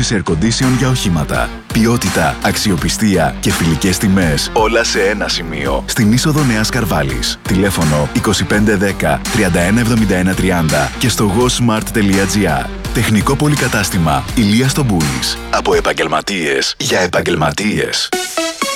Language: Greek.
Service Air Condition για οχήματα. Ποιότητα, αξιοπιστία και φιλικές τιμές. Όλα σε ένα σημείο. Στην είσοδο Νέας Καρβάλης. Τηλέφωνο 2510 317130 και στο gosmart.gr. Τεχνικό πολυκατάστημα Ηλίας Τομπούλης. Από επαγγελματίες για επαγγελματίες.